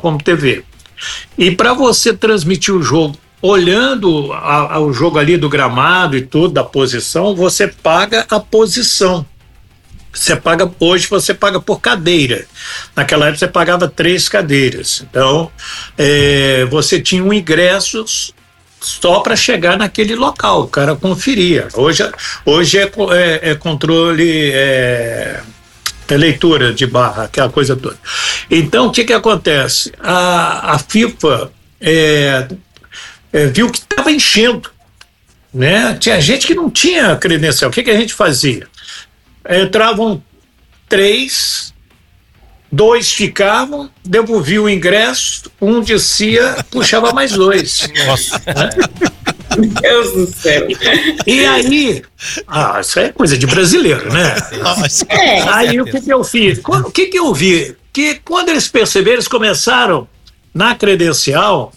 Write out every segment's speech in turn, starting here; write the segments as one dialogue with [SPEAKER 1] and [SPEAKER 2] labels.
[SPEAKER 1] como TV. E para você transmitir o jogo, olhando o jogo ali do gramado e tudo, da posição, você paga a posição. Hoje você paga por cadeira. Naquela época você pagava 3 cadeiras. Então, você tinha um ingresso só para chegar naquele local, o cara conferia. Hoje é controle, é leitura de barra, aquela coisa toda. Então, o que acontece? A FIFA viu que estava enchendo, né? Tinha gente que não tinha credencial. O que a gente fazia? Entravam 3, 2 ficavam, devolvia o ingresso, um descia, puxava mais 2.
[SPEAKER 2] Nossa.
[SPEAKER 3] Meu Deus do céu.
[SPEAKER 1] E aí, isso é coisa de brasileiro, né?
[SPEAKER 2] Nossa.
[SPEAKER 1] Aí o que eu fiz? O que eu vi? Que quando eles perceberam, eles começaram na credencial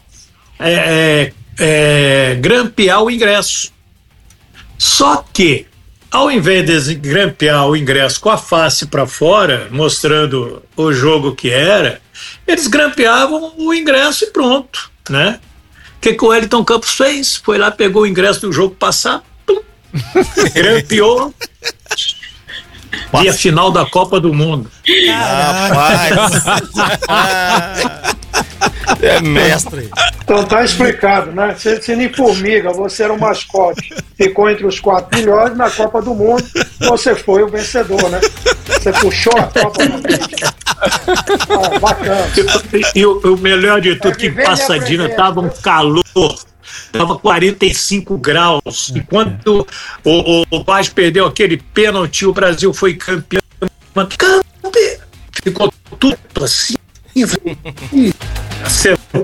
[SPEAKER 1] grampear o ingresso. Só que ao invés de grampear o ingresso com a face para fora, mostrando o jogo que era, eles grampeavam o ingresso e pronto, né? O que o Wellington Campos fez? Foi lá, pegou o ingresso do jogo passado, grampeou e a final da Copa do Mundo.
[SPEAKER 2] Rapaz! É mestre.
[SPEAKER 4] Então tá explicado, né? Se nem formiga, você era o mascote, ficou entre os 4 melhores na Copa do Mundo, você foi o vencedor, né? Você puxou a Copa do Mundo. Bacana.
[SPEAKER 1] E o melhor de tudo, que Pasadena tava um calor, tava 45 graus, e quando o Vaz perdeu aquele pênalti, o Brasil foi campeão, ficou tudo assim. Acertei.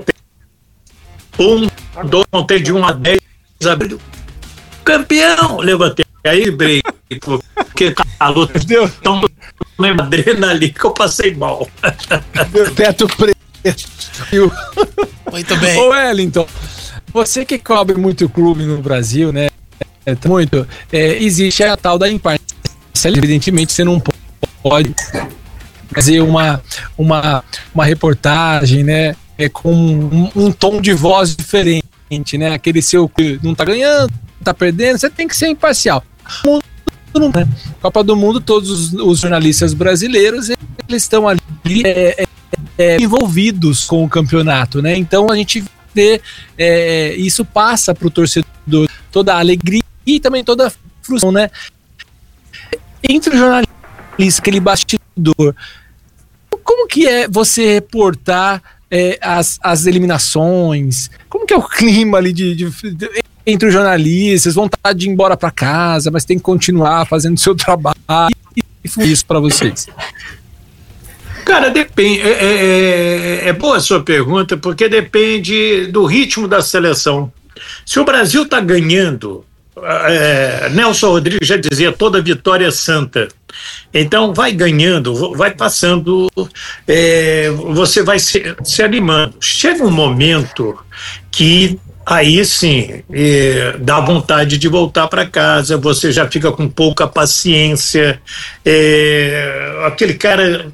[SPEAKER 1] 2, contei de 1 a 10, abriu. Campeão! Levantei. Aí, porque calor tão adrenalina que eu passei mal.
[SPEAKER 5] Teto preto.
[SPEAKER 2] Muito bem.
[SPEAKER 5] Ô, Wellington, você que cobre muito clube no Brasil, né? Existe a tal da imparcialidade. Evidentemente, você não pode fazer uma reportagem, né? Com um tom de voz diferente, né? Aquele seu que não tá ganhando, tá perdendo, você tem que ser imparcial. Né? Copa do Mundo, todos os jornalistas brasileiros, eles estão ali envolvidos com o campeonato, né? Então a gente vê, isso passa para o torcedor toda a alegria e também toda a frustração, né? Entre o jornalista, aquele bastidor, como que é você reportar as eliminações? Como que é o clima ali entre os jornalistas? Vontade de ir embora para casa, mas tem que continuar fazendo o seu trabalho. E foi isso para vocês?
[SPEAKER 1] Cara, depende. É boa a sua pergunta, porque depende do ritmo da seleção. Se o Brasil está ganhando, Nelson Rodrigues já dizia, toda vitória é santa. Então vai ganhando, vai passando, você vai se animando. Chega um momento que aí sim dá vontade de voltar para casa, você já fica com pouca paciência, aquele cara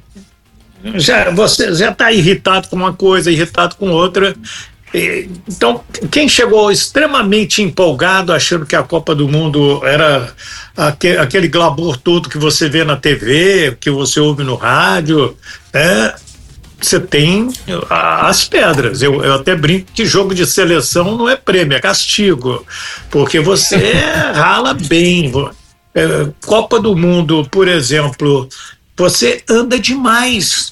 [SPEAKER 1] você já está irritado com uma coisa, irritado com outra. Então, quem chegou extremamente empolgado, achando que a Copa do Mundo era aquele glamour todo que você vê na TV, que você ouve no rádio, você tem as pedras. Eu até brinco que jogo de seleção não é prêmio, é castigo, porque você rala bem. Copa do Mundo, por exemplo, você anda demais.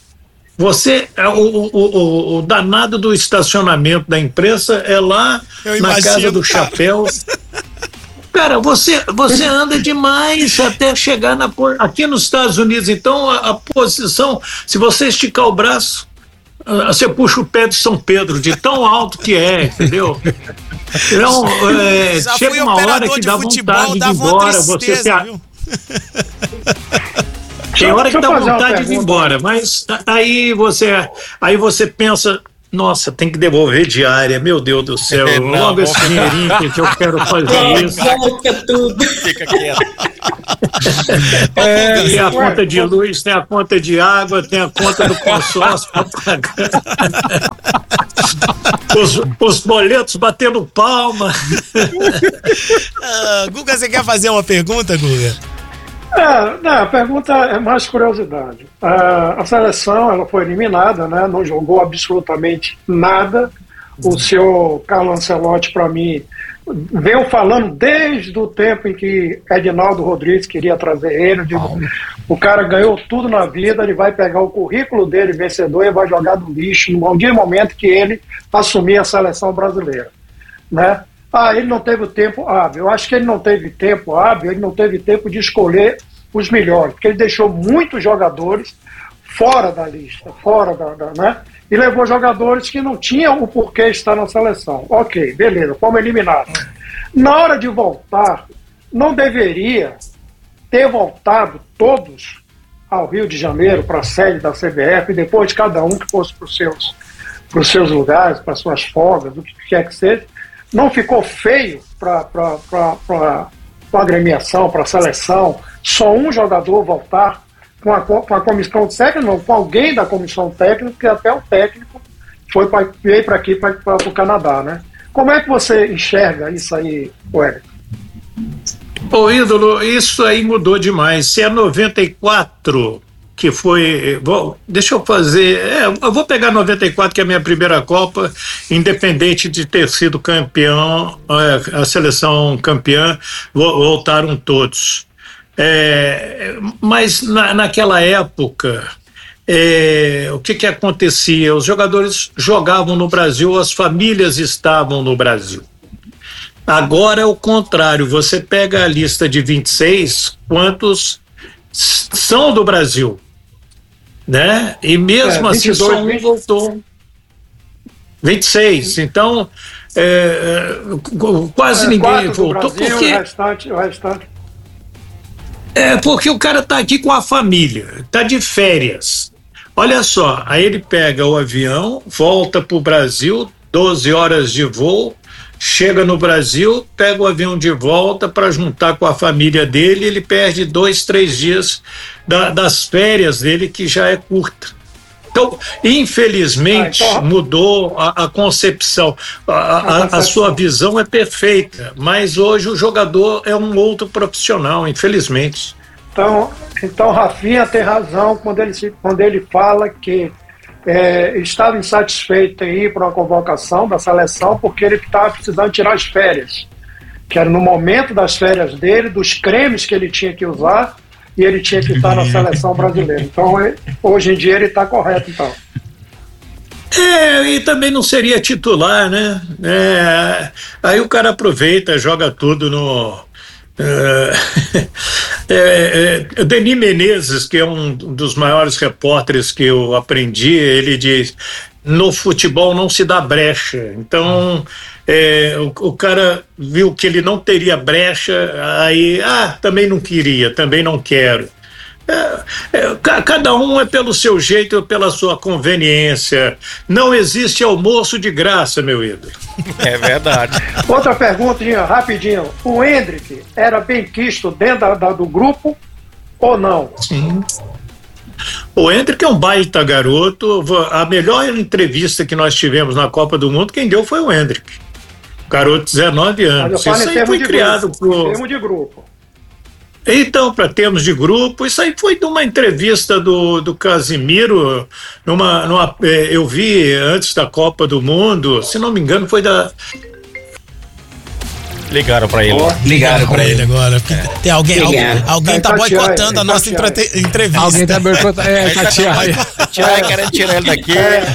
[SPEAKER 1] O danado do estacionamento da imprensa é lá na Casa do Chapéu. Cara, você anda demais até chegar aqui nos Estados Unidos. Então, a posição, se você esticar o braço, você puxa o pé de São Pedro, de tão alto que entendeu? Então, chega uma hora que dá vontade de ir embora. Tem hora que dá vontade de ir embora, mas aí você pensa, Nossa, tem que devolver diária, meu Deus do céu. Logo esse dinheirinho que eu quero fazer isso.
[SPEAKER 3] Volta tudo.
[SPEAKER 2] Fica quieto.
[SPEAKER 1] Tem a conta de luz, tem a conta de água, tem a conta do consórcio pra pagar. Os boletos batendo palma.
[SPEAKER 2] Guga, você quer fazer uma pergunta, Guga?
[SPEAKER 4] Não, a pergunta é mais curiosidade. A seleção ela foi eliminada, né? Não jogou absolutamente nada. O senhor Carlo Ancelotti, para mim, veio falando desde o tempo em que Edinaldo Rodrigues queria trazer ele. O cara ganhou tudo na vida, ele vai pegar o currículo dele vencedor e vai jogar no lixo no dia e momento que ele assumir a seleção brasileira, né? Ele não teve o tempo hábil. Eu acho que ele não teve tempo hábil, ele não teve tempo de escolher os melhores, porque ele deixou muitos jogadores fora da lista, né? E levou jogadores que não tinham o porquê estar na seleção. Ok, beleza, fomos eliminados. Na hora de voltar, não deveria ter voltado todos ao Rio de Janeiro, para a sede da CBF, e depois de cada um que fosse para os seus lugares, para suas folgas, o que quer que seja. Não ficou feio para a agremiação, para a seleção, só um jogador voltar com a comissão técnica, não, com alguém da comissão técnica, que até o técnico veio para aqui, para o Canadá, né? Como é que você enxerga isso aí, Wellington?
[SPEAKER 1] Ô, Ídolo, isso aí mudou demais. Se é 94... que foi, deixa eu fazer, eu vou pegar 94, que é a minha primeira Copa, independente de ter sido campeão, a seleção campeã, voltaram todos. Mas naquela época, o que acontecia? Os jogadores jogavam no Brasil, as famílias estavam no Brasil. Agora é o contrário, você pega a lista de 26, quantos são do Brasil? Né? E mesmo assim só um voltou. 26, então quase ninguém voltou.
[SPEAKER 4] Brasil,
[SPEAKER 1] porque
[SPEAKER 4] o restante.
[SPEAKER 1] Porque o cara está aqui com a família, está de férias. Olha só, aí ele pega o avião, volta para o Brasil, 12 horas de voo, chega no Brasil, pega o avião de volta para juntar com a família dele, ele perde 2, 3 dias das férias dele, que já é curta. Então, infelizmente, mudou a concepção. A sua visão é perfeita, mas hoje o jogador é um outro profissional, infelizmente.
[SPEAKER 4] Então Rafinha tem razão quando ele fala que estava insatisfeito em ir para uma convocação da seleção porque ele estava precisando tirar as férias, que era no momento das férias dele, dos cremes que ele tinha que usar, e ele tinha que estar na seleção brasileira. Então, hoje em dia ele está correto, então.
[SPEAKER 1] E também não seria titular, né? Aí o cara aproveita, joga tudo no... Denis Menezes, que é um dos maiores repórteres que eu aprendi, ele diz: no futebol não se dá brecha. Então o cara viu que ele não teria brecha, aí também não queria, também não quero. Cada um é pelo seu jeito ou pela sua conveniência. Não existe almoço de graça, meu ídolo.
[SPEAKER 2] É verdade.
[SPEAKER 4] Outra perguntinha, rapidinho. O Endrick era bem quisto dentro do grupo ou não?
[SPEAKER 1] Sim. O Endrick é um baita garoto. A melhor entrevista que nós tivemos na Copa do Mundo, quem deu foi o Endrick. Garoto de 19 anos. Isso aí foi criado por...
[SPEAKER 4] termo de grupo.
[SPEAKER 1] Então, para termos de grupo, isso aí foi de uma entrevista do Casimiro, eu vi antes da Copa do Mundo, se não me engano, foi da...
[SPEAKER 2] Ligaram pra ele.
[SPEAKER 5] Ligaram pra ele
[SPEAKER 2] agora. Tem alguém tá boicotando a nossa entrevista.
[SPEAKER 5] Alguém tá boicotando.
[SPEAKER 2] Tatiaia querendo tirar ele daqui.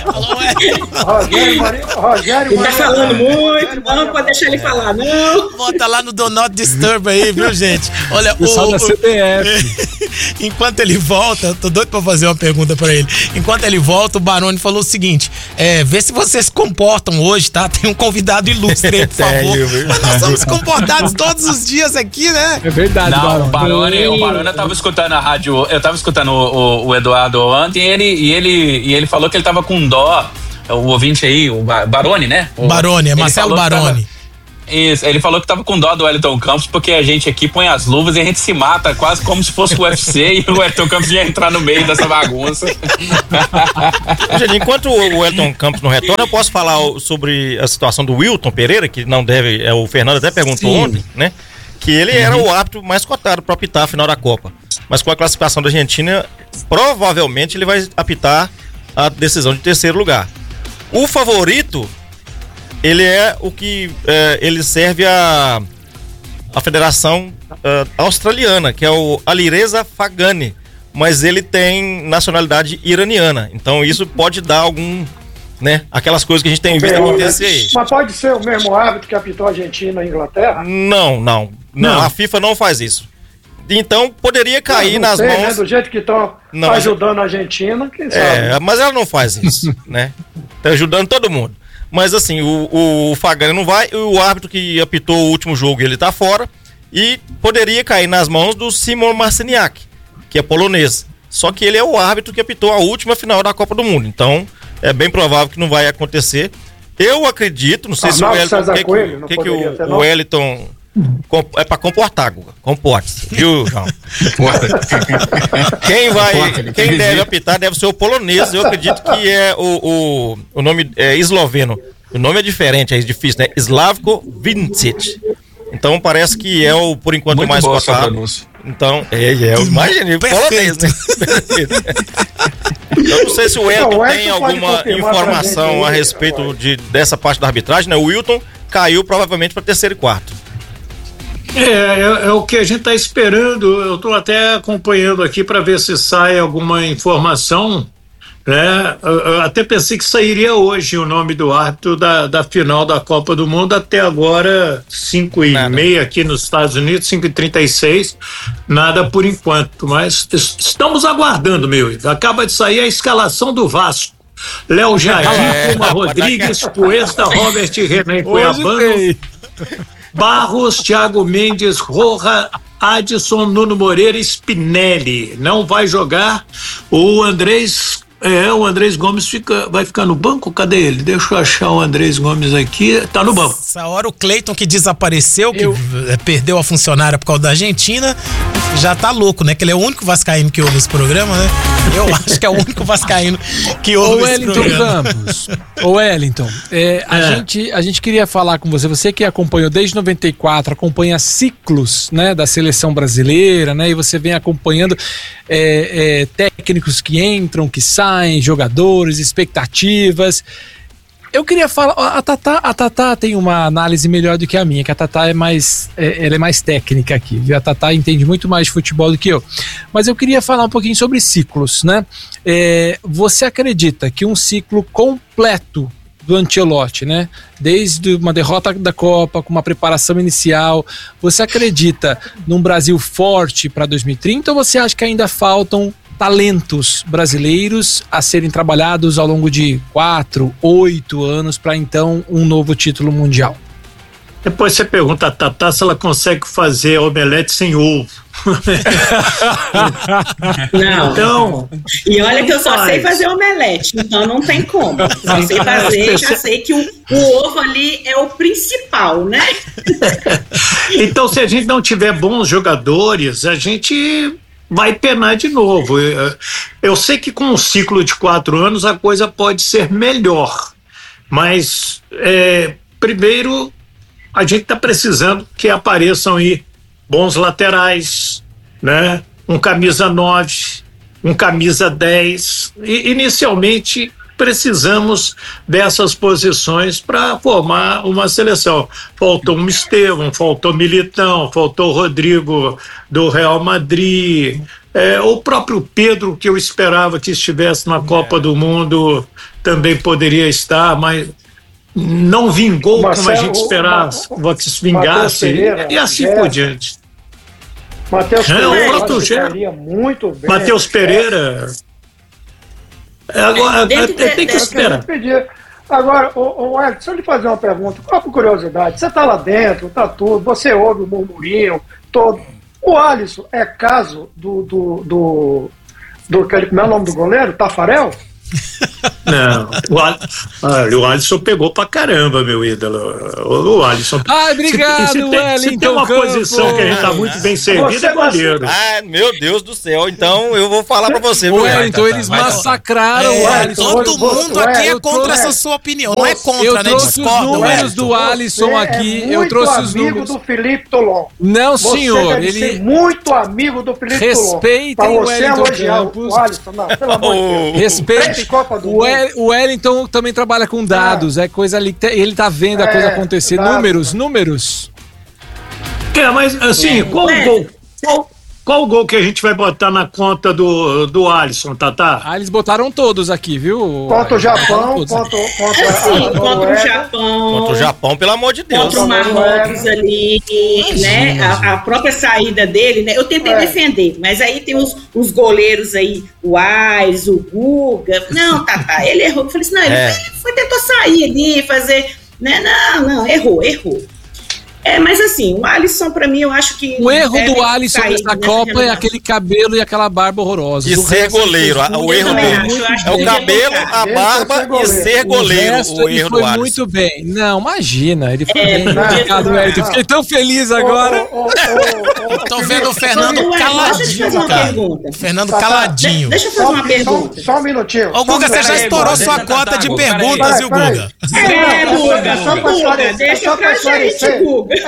[SPEAKER 4] Rogério
[SPEAKER 3] ele tá falando muito, não pode deixar ele falar, não.
[SPEAKER 2] Bota lá no Do Not Disturb aí, viu, gente? Olha,
[SPEAKER 5] o da CBF.
[SPEAKER 2] Enquanto ele volta, tô doido pra fazer uma pergunta pra ele. Enquanto ele volta, o Baroni falou o seguinte: vê se vocês se comportam hoje, tá? Tem um convidado ilustre aí, por favor. Mas nós somos comportados todos os dias aqui, né?
[SPEAKER 5] É verdade.
[SPEAKER 6] Não, o Baroni eu tava escutando a rádio, eu tava escutando o Eduardo ontem e ele falou que ele tava com dó o ouvinte aí, o Baroni, né?
[SPEAKER 2] Baroni, é Marcelo Baroni.
[SPEAKER 6] Isso, ele falou que tava com dó do Wellington Campos porque a gente aqui põe as luvas e a gente se mata quase como se fosse o UFC e o Wellington Campos ia entrar no meio dessa bagunça.
[SPEAKER 7] Gente, enquanto o Wellington Campos não retorna, eu posso falar sobre a situação do Wilton Pereira, que não deve, o Fernando até perguntou ontem, né? Que ele era o árbitro mais cotado para apitar a final da Copa. Mas com a classificação da Argentina, provavelmente ele vai apitar a decisão de terceiro lugar. O favorito, ele é o que ele serve a Federação Australiana, que é o Alireza Fagani, mas ele tem nacionalidade iraniana, então isso pode dar algum, né, aquelas coisas que a gente tem visto acontecer aí.
[SPEAKER 4] Mas pode ser o mesmo árbitro que apitou a Argentina e a Inglaterra?
[SPEAKER 7] Não, a FIFA não faz isso. Então poderia cair nas mãos.
[SPEAKER 4] Né? Do jeito que estão ajudando a Argentina, quem sabe?
[SPEAKER 7] Mas ela não faz isso, né? Tá ajudando todo mundo. Mas assim, o Fagani não vai, o árbitro que apitou o último jogo, ele tá fora, e poderia cair nas mãos do Simon Marciniak, que é polonês. Só que ele é o árbitro que apitou a última final da Copa do Mundo. Então, é bem provável que não vai acontecer. Eu acredito, não sei se o Wellington, o Wellington é pra comportar, Guga. Comporte-se, viu, João? Quem deve apitar deve ser o polonês. Eu acredito que é o nome é esloveno. O nome é diferente, é difícil, né? Slavko Vincic. Então parece que é o, por enquanto, o mais cotado. Então, imagine, polonês, né? Eu não sei se o Wellington tem alguma informação a respeito dessa parte da arbitragem, né? O Wilton caiu provavelmente para terceiro e quarto.
[SPEAKER 1] É o que a gente está esperando. Eu estou até acompanhando aqui para ver se sai alguma informação, né? Eu até pensei que sairia hoje o nome do árbitro da final da Copa do Mundo. Até agora 5h30 aqui nos Estados Unidos, 5h36, nada por enquanto, mas estamos aguardando, acaba de sair a escalação do Vasco. Léo Jardim, Puma Rodrigues, Cuesta, Robert Renan Cuiabano, Barros, Thiago Mendes, Roja, Adson, Nuno Moreira e Spinelli. Não vai jogar o Andrés. O Andrés Gomes vai ficar no banco? Cadê ele? Deixa eu achar o Andrés Gomes aqui. Tá no banco.
[SPEAKER 2] Essa hora o Cleiton, que desapareceu, que perdeu a funcionária por causa da Argentina, já tá louco, né? Que ele é o único vascaíno que ouve esse programa, né? Eu acho que é o único vascaíno que ouve esse programa.
[SPEAKER 5] Campos. Ô Wellington, a gente queria falar com você que acompanhou desde 94, acompanha ciclos, né, da seleção brasileira, né? E você vem acompanhando técnicos que entram, que saem, jogadores, expectativas. Eu queria falar, a Tatá tem uma análise melhor do que a minha, que a Tatá ela é mais técnica aqui, viu? A Tatá entende muito mais de futebol do que eu. Mas eu queria falar um pouquinho sobre ciclos, né? Você acredita que um ciclo completo do Ancelotti, né? Desde uma derrota da Copa, com uma preparação inicial, você acredita num Brasil forte para 2030 ou você acha que ainda faltam talentos brasileiros a serem trabalhados ao longo de 4, 8 anos para então um novo título mundial?
[SPEAKER 1] Depois você pergunta a Tatá se ela consegue fazer omelete sem ovo.
[SPEAKER 3] Não.
[SPEAKER 1] Então,
[SPEAKER 3] e olha que eu só sei fazer omelete, então não tem como. Só sei fazer, já sei que o ovo ali é o principal, né?
[SPEAKER 1] Então, se a gente não tiver bons jogadores, a gente vai penar de novo. Eu sei que com um ciclo de 4 anos a coisa pode ser melhor, mas primeiro a gente está precisando que apareçam aí bons laterais, né? Um camisa 9, um camisa 10. E, inicialmente precisamos dessas posições para formar uma seleção. Faltou um Estevão, faltou Militão, faltou Rodrigo do Real Madrid, o próprio Pedro, que eu esperava que estivesse na Copa do Mundo, também poderia estar, mas não vingou como a gente esperava que se vingasse, e assim por diante.
[SPEAKER 4] Matheus Pereira muito bem.
[SPEAKER 1] Matheus Pereira. Agora tem que esperar.
[SPEAKER 4] Agora, Wellington, deixa eu lhe fazer uma pergunta, só por curiosidade. Você está lá dentro, tá tudo, você ouve o murmurinho todo. O Alisson é caso do como é o nome do goleiro? Tafarel?
[SPEAKER 1] Não, o Alisson pegou pra caramba, meu ídolo. O Alisson.
[SPEAKER 5] Obrigado,
[SPEAKER 1] se tem uma posição que a gente tá muito bem servido, é goleiro.
[SPEAKER 7] Meu Deus do céu. Então eu vou falar pra você.
[SPEAKER 5] Então eles massacraram o Alisson.
[SPEAKER 2] Todo mundo aqui é contra essa sua opinião. Não é contra, né?
[SPEAKER 5] Discorda. Os números do Alisson aqui. Eu trouxe os números.
[SPEAKER 4] Do Felipe Tolon.
[SPEAKER 5] Não, senhor.
[SPEAKER 4] Ele é muito amigo do Felipe Tolon.
[SPEAKER 5] Respeitem o Wellington Campos.
[SPEAKER 4] O Alisson, não, pelo amor de Deus.
[SPEAKER 5] Respeitem. O Wellington também trabalha com dados, é coisa ali que ele tá vendo a coisa acontecer. Números.
[SPEAKER 1] Mas assim, qual o gol que a gente vai botar na conta do Alisson, Tatá?
[SPEAKER 5] Eles botaram todos aqui, viu?
[SPEAKER 4] Contra o Japão, contra
[SPEAKER 3] o Japão.
[SPEAKER 7] Contra o Japão, pelo amor de Deus.
[SPEAKER 3] Contra o Marrocos ali, né? A própria saída dele, né? Eu tentei defender, mas aí tem os goleiros aí, o Aires, o Guga. Não, Tatá, ele errou. Eu falei assim, não, ele tentou sair ali, fazer. Né? Não, errou. Mas assim, o Alisson, pra mim, eu acho que...
[SPEAKER 5] O erro do Alisson nessa Copa é aquele cabelo e aquela barba horrorosa.
[SPEAKER 7] E ser goleiro. O erro dele é o cabelo, a barba e ser goleiro. O erro do Alisson.
[SPEAKER 5] Foi muito bem. Não, imagina. Ele foi bem. Obrigado, Wellington. Fiquei tão feliz agora.
[SPEAKER 2] Eu tô vendo o Fernando caladinho, cara. Fernando caladinho.
[SPEAKER 3] Deixa eu fazer uma pergunta.
[SPEAKER 4] Só um minutinho.
[SPEAKER 2] Ô, Guga, você já estourou sua cota de perguntas, viu, Guga?
[SPEAKER 3] Guga. Deixa pra gente, Guga.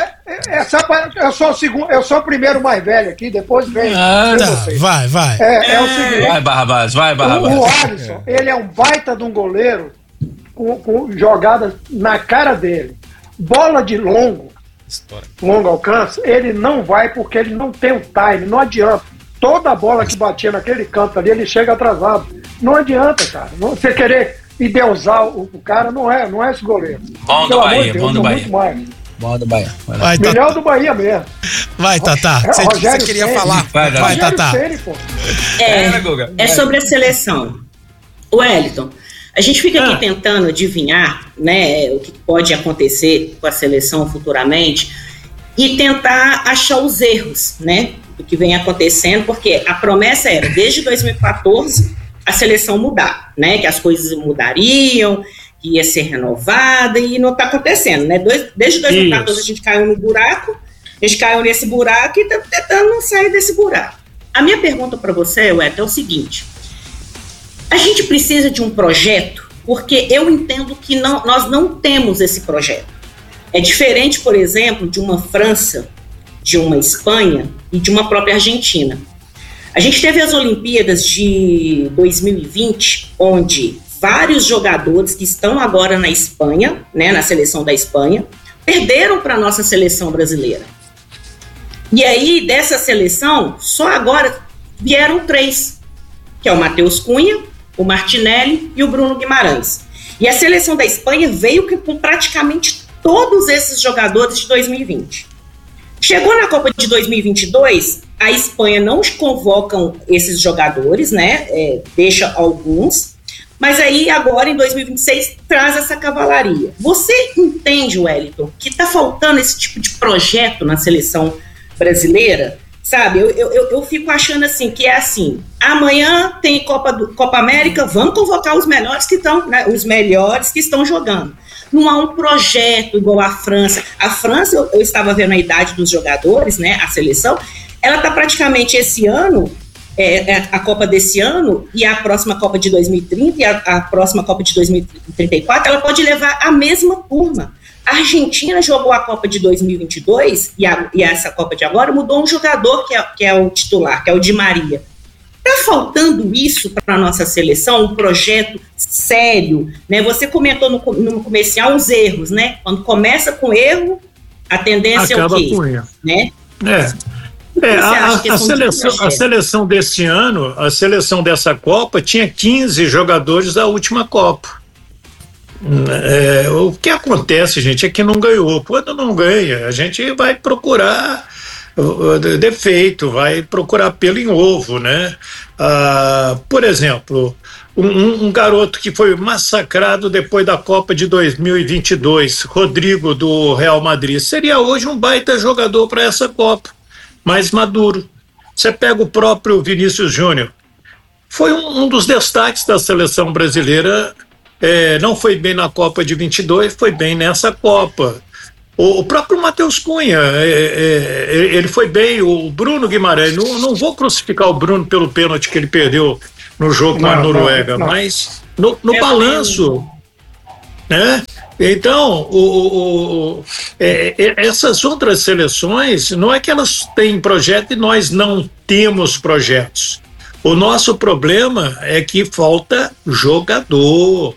[SPEAKER 4] Eu sou o primeiro mais velho aqui, depois vem.
[SPEAKER 2] Vai.
[SPEAKER 4] É o seguinte.
[SPEAKER 6] Vai, Barrabás.
[SPEAKER 4] O Alisson, ele é um baita de um goleiro com jogadas na cara dele. Bola de longo alcance, ele não vai porque ele não tem o time, não adianta. Toda bola que batia naquele canto ali, ele chega atrasado. Não adianta, cara. Você querer endeusar o cara, não é esse goleiro.
[SPEAKER 6] Bom do Bahia, bom do Bahia.
[SPEAKER 4] Muito mais.
[SPEAKER 5] Bola do Bahia.
[SPEAKER 4] Melhor do Bahia mesmo.
[SPEAKER 2] Vai, Tatá. Você queria falar. Vai, Tatá.
[SPEAKER 3] É sobre a seleção. Wellington, a gente fica aqui tentando adivinhar, né, o que pode acontecer com a seleção futuramente e tentar achar os erros, né, do que vem acontecendo, porque a promessa era, desde 2014, a seleção mudar, né, que as coisas mudariam, que ia ser renovada, e não está acontecendo, né? Desde 2014 a gente caiu nesse buraco e estamos tentando sair desse buraco. A minha pergunta para você, Wellington, é o seguinte: a gente precisa de um projeto, porque eu entendo que nós não temos esse projeto. É diferente, por exemplo, de uma França, de uma Espanha e de uma própria Argentina. A gente teve as Olimpíadas de 2020, onde vários jogadores que estão agora na Espanha, né, na seleção da Espanha, perderam para a nossa seleção brasileira. E aí, dessa seleção, só agora vieram 3, que é o Matheus Cunha, o Martinelli e o Bruno Guimarães. E a seleção da Espanha veio com praticamente todos esses jogadores de 2020. Chegou na Copa de 2022, a Espanha não convoca esses jogadores, né, deixa alguns. Mas aí, agora, em 2026, traz essa cavalaria. Você entende, Wellington, que está faltando esse tipo de projeto na seleção brasileira? Sabe, eu fico achando assim, que é assim, amanhã tem Copa América, vamos convocar os melhores que estão jogando. Não há um projeto igual a França. A França, eu estava vendo a idade dos jogadores, né, a seleção, ela está praticamente esse ano... a Copa desse ano e a próxima Copa de 2030 e a próxima Copa de 2034, ela pode levar a mesma turma. A Argentina jogou a Copa de 2022 e essa Copa de agora mudou um jogador que é o titular, que é o Di Maria. Está faltando isso para a nossa seleção, um projeto sério, né? Você comentou no comercial os erros, né? Quando começa com erro, a tendência
[SPEAKER 1] acaba
[SPEAKER 3] é o quê?
[SPEAKER 1] Com erro.
[SPEAKER 3] Né?
[SPEAKER 1] A seleção desse ano, a seleção dessa Copa tinha 15 jogadores da última Copa. O que acontece, gente, é que não ganhou. Quando não ganha, a gente vai procurar defeito, vai procurar pelo em ovo, né? Por exemplo, um garoto que foi massacrado depois da Copa de 2022, Rodrigo do Real Madrid, seria hoje um baita jogador para essa Copa, mais maduro. Você pega o próprio Vinícius Júnior, foi um dos destaques da seleção brasileira não foi bem na Copa de 22, foi bem nessa Copa. O próprio Matheus Cunha, ele foi bem. O Bruno Guimarães, não vou crucificar o Bruno pelo pênalti que ele perdeu no jogo com a Noruega, mas no balanço, né? Então, essas outras seleções, não é que elas têm projeto e nós não temos projetos. O nosso problema é que falta jogador.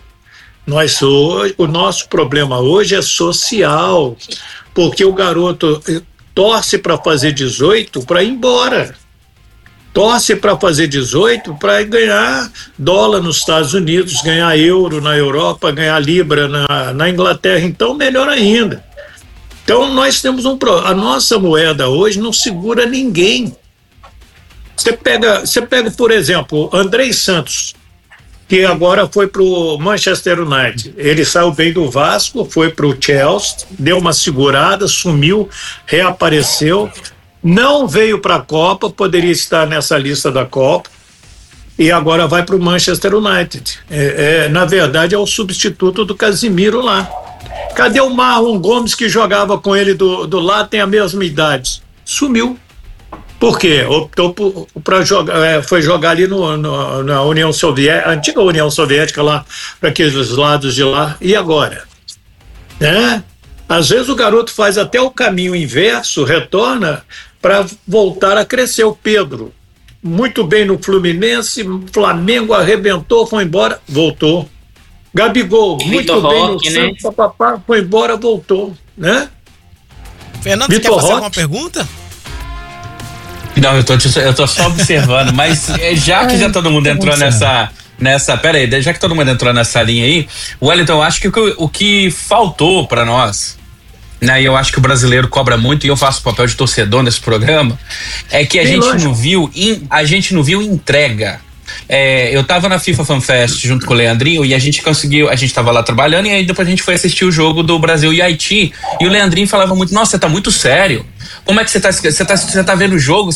[SPEAKER 1] O nosso problema hoje é social, porque o garoto torce para fazer 18 para ir embora. Torce para fazer 18 para ganhar dólar nos Estados Unidos, ganhar euro na Europa, ganhar libra na Inglaterra, então melhor ainda. Então nós temos a nossa moeda hoje não segura ninguém. Você pega, por exemplo, Andrei Santos, que agora foi para o Manchester United. Ele saiu bem do Vasco, foi para o Chelsea, deu uma segurada, sumiu, reapareceu, não veio para a Copa, poderia estar nessa lista da Copa, e agora vai para o Manchester United. Na verdade, é o substituto do Casimiro lá. Cadê o Marlon Gomes, que jogava com ele do lado, tem a mesma idade? Sumiu. Por quê? Optou para jogar, foi jogar ali na União Soviética, antiga União Soviética lá, para aqueles lados de lá. E agora? Né? Às vezes o garoto faz até o caminho inverso, retorna para voltar a crescer. O Pedro, muito bem no Fluminense, Flamengo arrebentou, foi embora, voltou. Gabigol, muito bem no Santos, papapá, foi embora, voltou. Né?
[SPEAKER 2] Fernando, você quer fazer alguma pergunta?
[SPEAKER 6] Não, eu tô só observando, mas já que todo mundo entrou nessa, pera aí, já que todo mundo entrou nessa linha aí, Wellington, eu acho que o que faltou pra nós, né, e eu acho que o brasileiro cobra muito, e eu faço o papel de torcedor nesse programa, é que a gente não viu entrega. Eu tava na FIFA Fan Fest junto com o Leandrinho e a gente tava lá trabalhando, e aí depois a gente foi assistir o jogo do Brasil e Haiti, e o Leandrinho falava muito, nossa, você tá muito sério, como é que você tá vendo o jogo,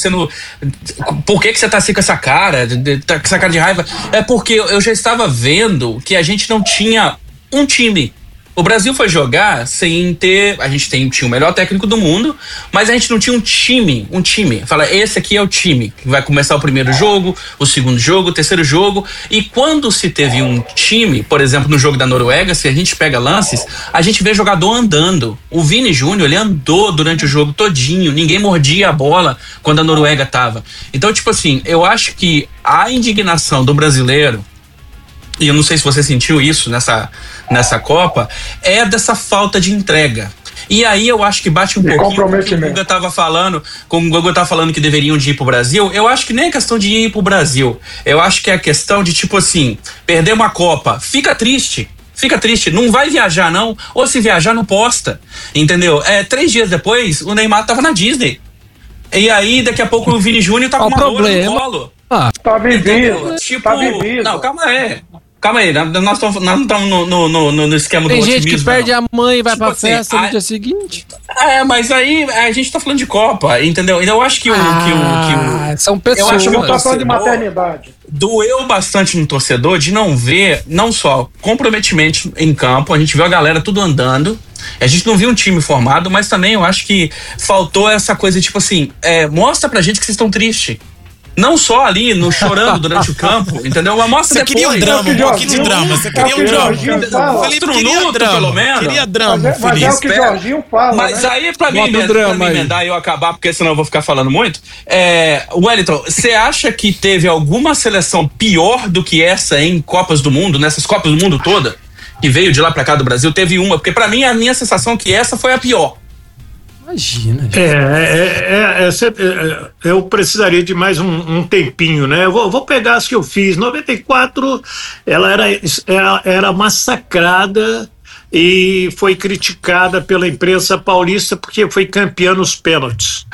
[SPEAKER 6] por que você tá assim com essa cara, com essa cara de raiva? É porque eu já estava vendo que a gente não tinha um time. O Brasil foi jogar sem ter... A gente tinha o melhor técnico do mundo, mas a gente não tinha um time. Fala, esse aqui é o time que vai começar o primeiro jogo, o segundo jogo, o terceiro jogo. E quando se teve um time, por exemplo, no jogo da Noruega, se a gente pega lances, a gente vê jogador andando. O Vini Júnior, ele andou durante o jogo todinho. Ninguém mordia a bola quando a Noruega tava. Então, tipo assim, eu acho que a indignação do brasileiro, e eu não sei se você sentiu isso nessa Copa, é dessa falta de entrega. E aí eu acho que bate um pouquinho com o que o Guga estava falando, que deveriam de ir pro Brasil. Eu acho que nem é questão de ir pro Brasil. Eu acho que é a questão de, tipo assim, perder uma Copa, fica triste, não vai viajar não, ou se viajar não posta, entendeu? 3 dias depois, o Neymar tava na Disney. E aí, daqui a pouco o Vini Júnior tá com uma dor no colo.
[SPEAKER 4] Tá vivido.
[SPEAKER 6] Não, calma aí, nós estamos no esquema
[SPEAKER 5] Tem
[SPEAKER 6] do otimismo.
[SPEAKER 5] Tem gente que perde a mãe e vai pra
[SPEAKER 6] assim,
[SPEAKER 5] festa no dia seguinte.
[SPEAKER 6] Mas aí a gente tá falando de Copa, entendeu? Então eu acho que
[SPEAKER 5] são pessoas.
[SPEAKER 6] Eu acho que
[SPEAKER 4] não tá falando de maternidade.
[SPEAKER 6] Doeu bastante no torcedor de não ver, não só comprometimento em campo, a gente viu a galera tudo andando, a gente não viu um time formado, mas também eu acho que faltou essa coisa, tipo assim, mostra pra gente que vocês estão tristes. Não só ali, chorando durante o campo, entendeu? Mas mostra depois.
[SPEAKER 2] Você queria um drama, um pouquinho de drama. Você queria um drama.
[SPEAKER 6] Felipe queria drama, pelo menos.
[SPEAKER 2] Queria drama,
[SPEAKER 4] mas é o que o Jorginho fala,
[SPEAKER 6] mas
[SPEAKER 4] né?
[SPEAKER 6] aí, pra mim emendar e eu acabar, porque senão eu vou ficar falando muito. Wellington, você acha que teve alguma seleção pior do que essa em Copas do Mundo, nessas Copas do Mundo toda, que veio de lá pra cá do Brasil? Teve uma, porque pra mim a minha sensação é que essa foi a pior.
[SPEAKER 5] Imagina.
[SPEAKER 1] Eu precisaria de mais um tempinho, né? Eu vou pegar as que eu fiz. 94, ela era massacrada e foi criticada pela imprensa paulista porque foi campeã nos pênaltis.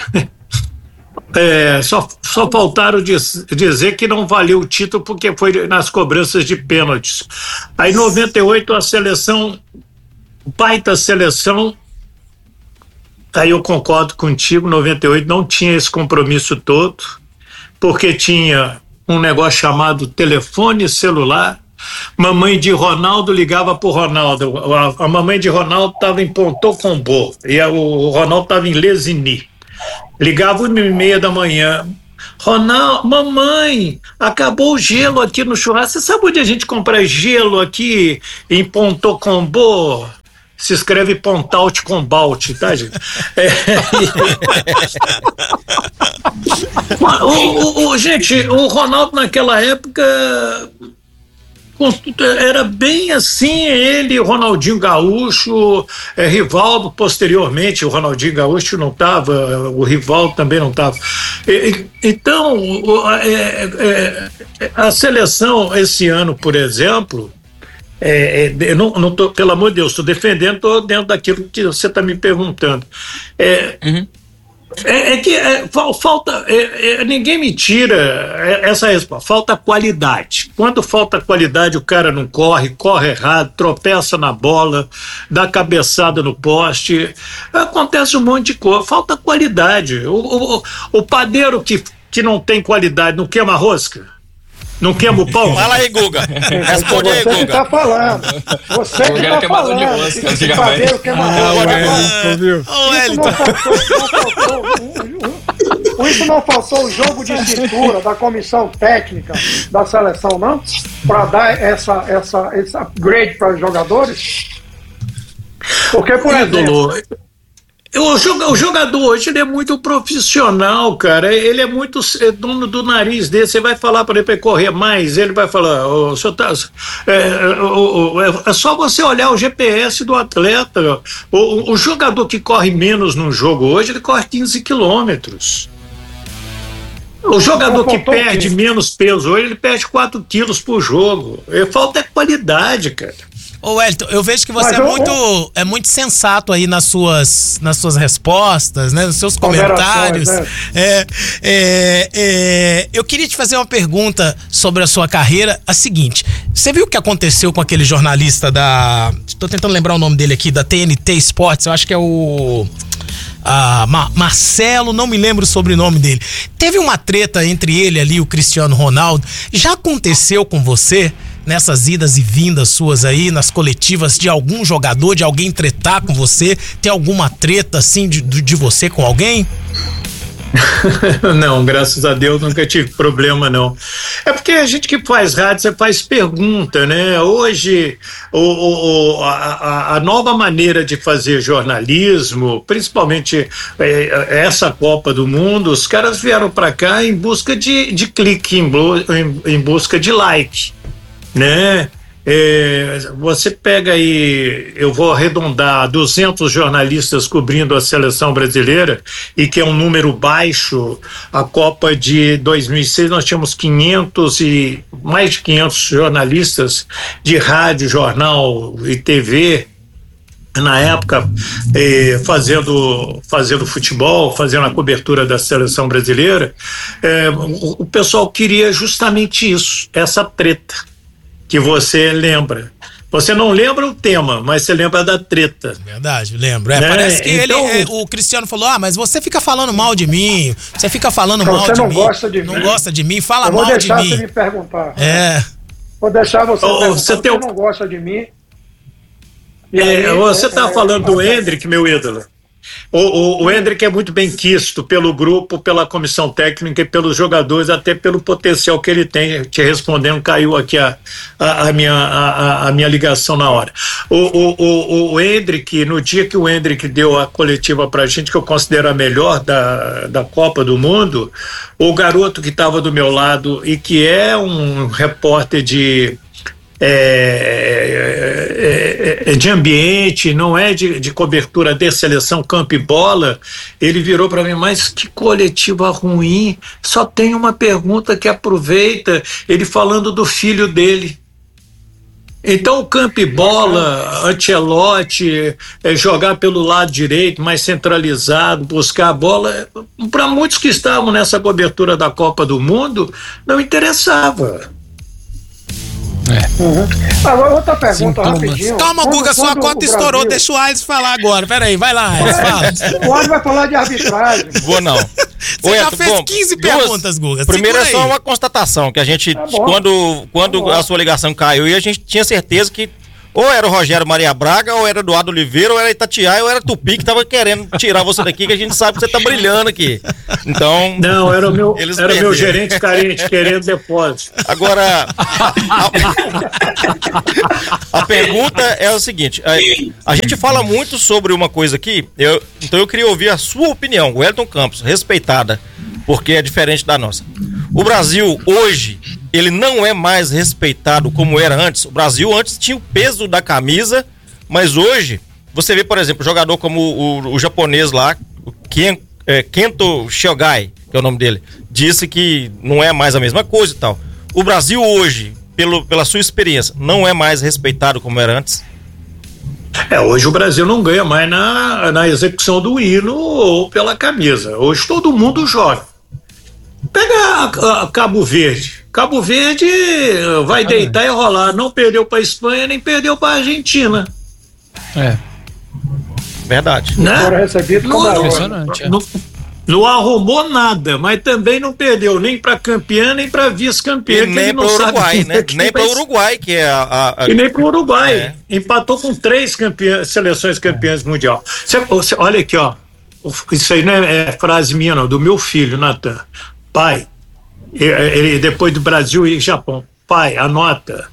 [SPEAKER 1] Só faltaram dizer que não valeu o título porque foi nas cobranças de pênaltis. Aí 98 a seleção, baita seleção. Aí eu concordo contigo, 98 não tinha esse compromisso todo, porque tinha um negócio chamado telefone celular, mamãe de Ronaldo ligava pro Ronaldo. A mamãe de Ronaldo estava em Ponto Combo e o Ronaldo estava em Lesigny. Ligava 1h30 da manhã. Ronaldo, mamãe, acabou o gelo aqui no churrasco. Você sabe onde a gente compra gelo aqui em Ponto Combo? Se escreve Pontaut Combalt, tá, gente? Gente, o Ronaldo naquela época era bem assim, ele, o Ronaldinho Gaúcho, Rivaldo posteriormente, o Ronaldinho Gaúcho não estava, o Rivaldo também não estava. Então, a seleção esse ano, por exemplo, eu não tô, pelo amor de Deus, estou defendendo, estou dentro daquilo que você está me perguntando. Falta, ninguém me tira essa resposta. Falta qualidade. Quando falta qualidade, o cara não corre errado, tropeça na bola, dá cabeçada no poste, acontece um monte de coisa. Falta qualidade. O padeiro que não tem qualidade não queima rosca? Não queima o pão?
[SPEAKER 7] Fala aí, Guga. Responde aí, Guga.
[SPEAKER 4] Você que tá falando. Você que tá falando.
[SPEAKER 6] De rosca,
[SPEAKER 4] esse padeiro queima isso não faltou o jogo de cintura da comissão técnica da seleção, não? Para dar esse upgrade para os jogadores? Porque, por exemplo...
[SPEAKER 1] O jogador hoje ele é muito profissional, cara. Ele é muito dono do nariz dele. Você vai falar para ele para correr mais, ele vai falar: é só você olhar o GPS do atleta. O jogador que corre menos no jogo hoje, ele corre 15 quilômetros. O jogador que perde menos peso hoje, ele perde 4 quilos por jogo. Falta é qualidade, cara.
[SPEAKER 2] Ô Wellington, eu vejo que você é muito sensato aí nas suas respostas, né, nos seus comentários. Eu queria te fazer uma pergunta sobre a sua carreira, a seguinte: você viu o que aconteceu com aquele jornalista tô tentando lembrar o nome dele aqui, da TNT Sports, eu acho que é o... Marcelo, não me lembro o sobrenome dele. Teve uma treta entre ele ali, o Cristiano Ronaldo. Já aconteceu com você, nessas idas e vindas suas aí, nas coletivas, de algum jogador, de alguém tretar com você? Tem alguma treta assim de você com alguém?
[SPEAKER 1] Não, graças a Deus nunca tive problema, não. É porque a gente que faz rádio, você faz pergunta, né? Hoje, a nova maneira de fazer jornalismo, principalmente essa Copa do Mundo, os caras vieram para cá em busca de clique, em busca de like, né? Você pega aí, eu vou arredondar, 200 jornalistas cobrindo a seleção brasileira, e que é um número baixo. A Copa de 2006 nós tínhamos mais de 500 jornalistas de rádio, jornal e TV, na época, fazendo futebol, fazendo a cobertura da seleção brasileira. O pessoal queria justamente isso, essa treta que você lembra. Você não lembra o tema, mas você lembra da treta.
[SPEAKER 2] Verdade, lembro. Parece que então, o Cristiano falou: mas você fica falando mal de mim, você fica falando mal de mim. Você não gosta de mim. Não gosta de mim, fala mal de mim.
[SPEAKER 4] Vou deixar você me perguntar. Vou deixar você perguntar, você não gosta de mim.
[SPEAKER 1] Você tá falando do Hendrick, meu ídolo. O Hendrick é muito bem quisto pelo grupo, pela comissão técnica e pelos jogadores, até pelo potencial que ele tem. Te respondendo, caiu aqui a minha ligação na hora. O Hendrick, no dia que o Hendrick deu a coletiva pra gente, que eu considero a melhor da Copa do Mundo, o garoto que estava do meu lado e que é um repórter de ambiente, não é de cobertura de seleção, campo e bola, ele virou para mim: mas que coletiva ruim, só tem uma pergunta que aproveita, ele falando do filho dele. Então o campo e bola, Ancelotti, jogar pelo lado direito, mais centralizado, buscar a bola, para muitos que estavam nessa cobertura da Copa do Mundo, não interessava.
[SPEAKER 4] Agora, outra pergunta rapidinho.
[SPEAKER 2] Calma, Guga, sua cota estourou. Brasil... Deixa o Aires falar agora. Peraí, vai lá, Aires, fala.
[SPEAKER 4] O Aires vai falar de arbitragem.
[SPEAKER 7] Vou não.
[SPEAKER 2] Você já fez 15 perguntas, Guga.
[SPEAKER 7] Primeiro é só uma constatação, que a gente, quando a sua ligação caiu, e a gente tinha certeza que ou era o Rogério Maria Braga, ou era o Eduardo Oliveira, ou era Itatiaia, ou era Tupi que tava querendo tirar você daqui, que a gente sabe que você tá brilhando aqui. Então...
[SPEAKER 1] Não, era o meu gerente carente querendo depósito.
[SPEAKER 7] Agora, a pergunta é o seguinte, a gente fala muito sobre uma coisa aqui, então eu queria ouvir a sua opinião, Wellington Campos, respeitada, porque é diferente da nossa. O Brasil, hoje, ele não é mais respeitado como era antes. O Brasil antes tinha o peso da camisa, mas hoje, você vê, por exemplo, jogador como o japonês lá, o Kento Shogai, que é o nome dele, disse que não é mais a mesma coisa e tal. O Brasil hoje, pela sua experiência, não é mais respeitado como era antes?
[SPEAKER 1] Hoje o Brasil não ganha mais na execução do hino ou pela camisa. Hoje todo mundo joga. Pega Cabo Verde. Cabo Verde vai deitar e rolar. Não perdeu para a Espanha, nem perdeu para a Argentina.
[SPEAKER 7] Verdade.
[SPEAKER 1] Né?
[SPEAKER 5] Não
[SPEAKER 1] arrumou nada, mas também não perdeu nem para campeã, nem para vice-campeã.
[SPEAKER 7] E nem para o Uruguai, né? Nem para o Uruguai, que é
[SPEAKER 1] E nem para o Uruguai. Empatou com 3 seleções campeãs mundial. Olha aqui, ó. Isso aí não é frase minha, não, do meu filho, Natan. Pai, ele depois do Brasil e Japão, pai, anota,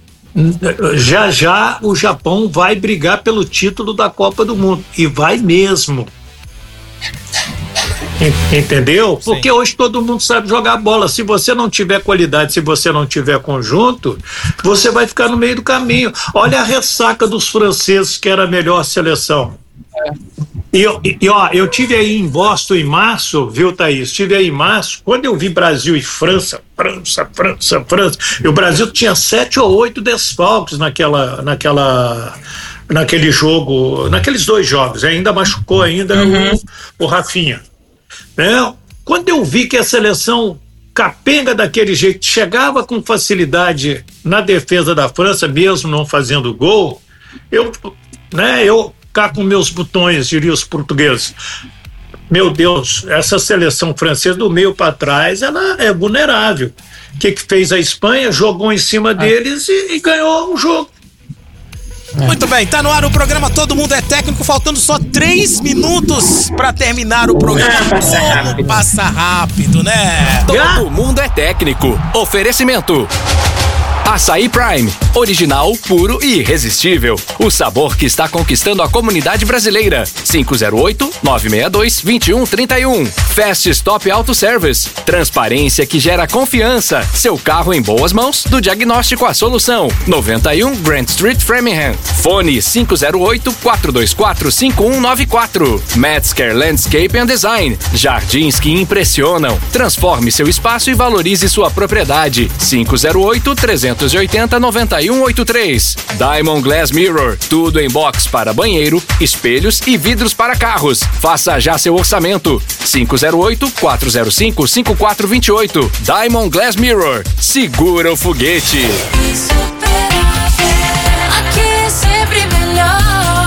[SPEAKER 1] já o Japão vai brigar pelo título da Copa do Mundo, e vai mesmo, entendeu?
[SPEAKER 7] Sim.
[SPEAKER 1] Porque hoje todo mundo sabe jogar bola. Se você não tiver qualidade, se você não tiver conjunto, você vai ficar no meio do caminho. Olha a ressaca dos franceses, que era a melhor seleção. Eu tive aí em Boston em março, viu, Thaís? Tive aí em março, quando eu vi Brasil e França, e o Brasil tinha 7 ou 8 desfalques naquele jogo, naqueles 2 jogos, ainda machucou ainda o Rafinha. Quando eu vi que a seleção capenga daquele jeito chegava com facilidade na defesa da França, mesmo não fazendo gol, eu cá com meus botões, diriam os portugueses. Meu Deus, essa seleção francesa do meio para trás, ela é vulnerável. O que fez a Espanha? Jogou em cima deles e ganhou o jogo.
[SPEAKER 2] Muito bem, tá no ar o programa Todo Mundo é Técnico, faltando só 3 minutos pra terminar o programa. Como passa rápido, né?
[SPEAKER 8] Todo Mundo é Técnico. Oferecimento: Açaí Prime, original, puro e irresistível. O sabor que está conquistando a comunidade brasileira. 508-962-2131. Fast Stop Auto Service. Transparência que gera confiança. Seu carro em boas mãos, do diagnóstico à solução. 91 Grant Street, Framingham. Fone 508-424-5194. Metzger Landscape and Design. Jardins que impressionam. Transforme seu espaço e valorize sua propriedade. 508-380-9183. Diamond Glass Mirror. Tudo em box para banheiro, espelhos e vidros para carros. Faça já seu orçamento. 508-405-5428. Diamond Glass Mirror. Segura o foguete.
[SPEAKER 9] Aqui é sempre melhor.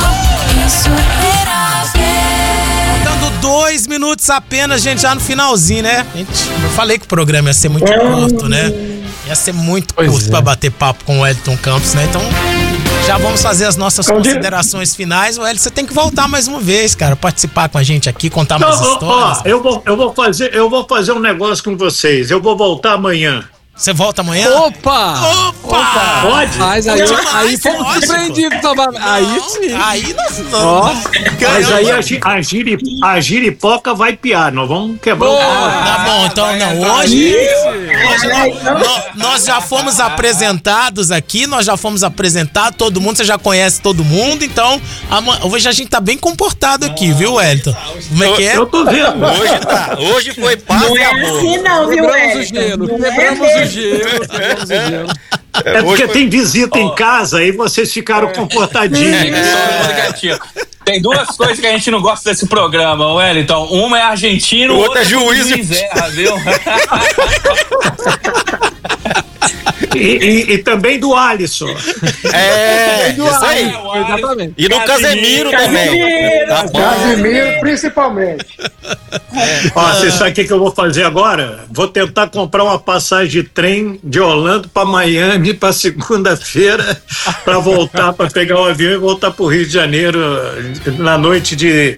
[SPEAKER 2] Faltando 2 minutos apenas, gente, já no finalzinho, né? Eu falei que o programa ia ser muito curto, né? Ia ser muito curto pra bater papo com o Wellington Campos, né? Então, já vamos fazer as nossas considerações finais. Wellington, você tem que voltar mais uma vez, cara, participar com a gente aqui, contar mais histórias.
[SPEAKER 1] Eu vou fazer um negócio com vocês. Eu vou voltar amanhã.
[SPEAKER 2] Você volta amanhã?
[SPEAKER 5] Opa!
[SPEAKER 1] Pode?
[SPEAKER 5] Mas aí fomos surpreendidos. Aí sim.
[SPEAKER 2] Aí não.
[SPEAKER 1] Mas aí a giripoca vai piar. Nós vamos quebrar o pau.
[SPEAKER 2] Tá bom, então não. Hoje nós já fomos apresentados aqui, todo mundo, você já conhece todo mundo, então hoje a gente tá bem comportado aqui, viu, Wellington? Como é que é?
[SPEAKER 1] Eu tô vendo.
[SPEAKER 7] Hoje foi paz e amor.
[SPEAKER 3] Assim não, viu,
[SPEAKER 5] Quebramos o gelo.
[SPEAKER 1] É porque tem visita em casa e vocês ficaram comportadinhos.
[SPEAKER 6] Tem 2 coisas que a gente não gosta desse programa, Wellington. Uma é argentino,
[SPEAKER 7] o outro é juiz.
[SPEAKER 6] Erra, viu?
[SPEAKER 1] E também do Alisson.
[SPEAKER 7] Isso aí.
[SPEAKER 5] Exatamente.
[SPEAKER 7] E do Casemiro também. Tá bom.
[SPEAKER 4] Casemiro, principalmente.
[SPEAKER 1] Ó, você sabe o que eu vou fazer agora? Vou tentar comprar uma passagem de trem de Orlando para Miami para segunda-feira para voltar, para pegar o avião e voltar para o Rio de Janeiro na noite de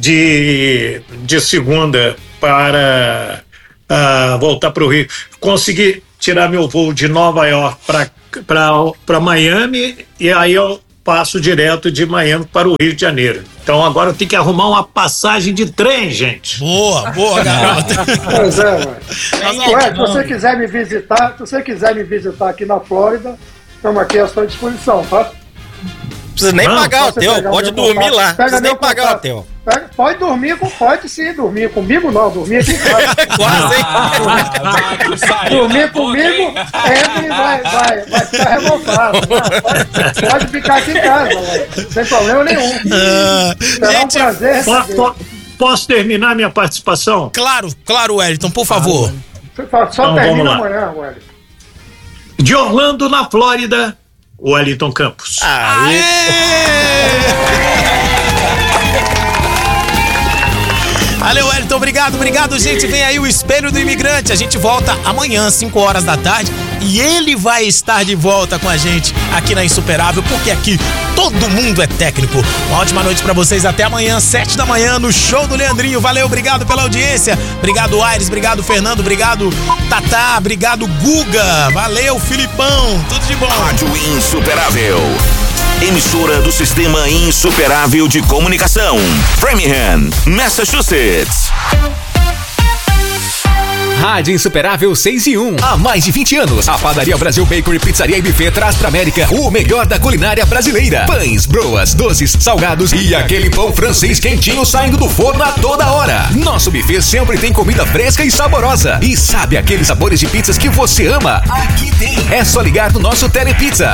[SPEAKER 1] segunda para voltar para o Rio. Consegui tirar meu voo de Nova York para Miami e aí eu passo direto de Miami para o Rio de Janeiro. Então agora eu tenho que arrumar uma passagem de trem, gente.
[SPEAKER 2] Boa, garoto.
[SPEAKER 4] Pois é, ué. Se você quiser me visitar aqui na Flórida, estamos aqui à sua disposição, tá?
[SPEAKER 7] Não precisa nem pagar o hotel, pode dormir lá. Não precisa nem pagar o hotel.
[SPEAKER 4] Pode sim, dormir comigo não, dormir aqui em casa.
[SPEAKER 7] Quase, hein?
[SPEAKER 4] Dormir comigo, Anthony vai ficar revoltado. Pode ficar aqui em casa, sem problema nenhum. Será um prazer.
[SPEAKER 1] Posso terminar minha participação?
[SPEAKER 2] Claro, Wellington, por favor.
[SPEAKER 4] Só termina amanhã, Wellington.
[SPEAKER 1] De Orlando, na Flórida, Wellington Campos.
[SPEAKER 2] Valeu, Wellington, obrigado, gente. Vem aí o Espelho do Imigrante. A gente volta amanhã, 5 horas da tarde. E ele vai estar de volta com a gente aqui na Insuperável, porque aqui todo mundo é técnico. Uma ótima noite pra vocês. Até amanhã, 7 da manhã, no show do Leandrinho. Valeu, obrigado pela audiência. Obrigado, Aires. Obrigado, Fernando. Obrigado, Tatá. Obrigado, Guga. Valeu, Filipão. Tudo de bom.
[SPEAKER 10] Rádio Insuperável. Emissora do Sistema Insuperável de Comunicação. Framingham, Massachusetts.
[SPEAKER 8] Rádio Insuperável 6 e 1. Há mais de 20 anos, a Padaria Brasil Bakery, Pizzaria e Buffet traz pra América o melhor da culinária brasileira. Pães, broas, doces, salgados e aquele pão francês quentinho saindo do forno a toda hora. Nosso buffet sempre tem comida fresca e saborosa. E sabe aqueles sabores de pizzas que você ama? Aqui tem. É só ligar no nosso Telepizza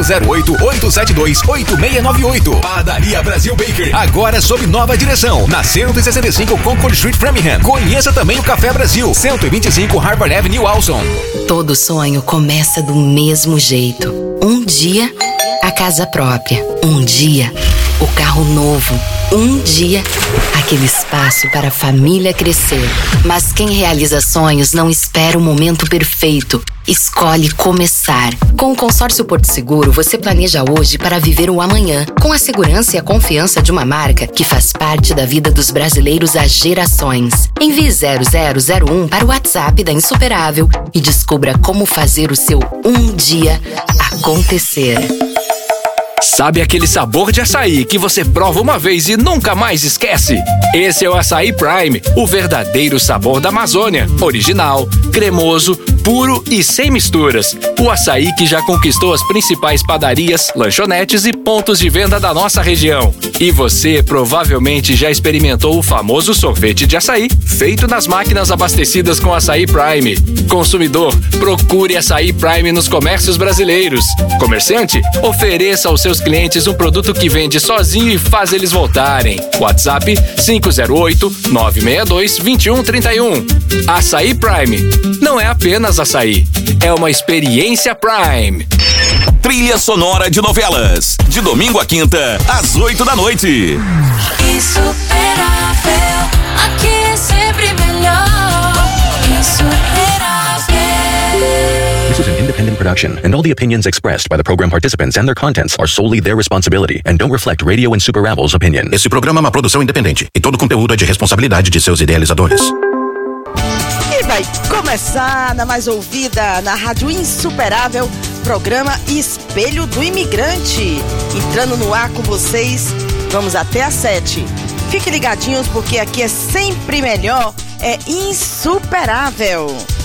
[SPEAKER 8] 508-872-8698. Padaria Brasil Bakery, agora sob nova direção, na 165 Concord Street, Framingham. Conheça também o Café Brasil, 125 Harvard Avenue, Walson.
[SPEAKER 11] Todo sonho começa do mesmo jeito. Um dia, a casa própria. Um dia, o carro novo. Um dia, aquele espaço para a família crescer. Mas quem realiza sonhos não espera o momento perfeito. Escolhe começar. Com o Consórcio Porto Seguro, você planeja hoje para viver o amanhã, com a segurança e a confiança de uma marca que faz parte da vida dos brasileiros há gerações. Envie 0001 para o WhatsApp da Insuperável e descubra como fazer o seu um dia acontecer.
[SPEAKER 8] Sabe aquele sabor de açaí que você prova uma vez e nunca mais esquece? Esse é o Açaí Prime, o verdadeiro sabor da Amazônia. Original, cremoso, puro e sem misturas. O açaí que já conquistou as principais padarias, lanchonetes e pontos de venda da nossa região. E você provavelmente já experimentou o famoso sorvete de açaí, feito nas máquinas abastecidas com Açaí Prime. Consumidor, procure Açaí Prime nos comércios brasileiros. Comerciante, ofereça aos seus clientes um produto que vende sozinho e faz eles voltarem. WhatsApp 508-962-2131. Açaí Prime. Não é apenas açaí, é uma experiência Prime.
[SPEAKER 10] Trilha sonora de novelas. De domingo a quinta, às 8 da noite.
[SPEAKER 9] Insuperável, aqui é sempre melhor. Insuperável.
[SPEAKER 12] This is an independent production, and all the opinions expressed by the program participants and their contents are solely their responsibility and don't reflect Radio Insuperavel's opinion.
[SPEAKER 13] Esse programa é uma produção independente e todo o conteúdo é de responsabilidade de seus idealizadores.
[SPEAKER 14] E vai começar na mais ouvida na Rádio Insuperável, programa Espelho do Imigrante. Entrando no ar com vocês, vamos até às 7. Fiquem ligadinhos porque aqui é sempre melhor, é insuperável.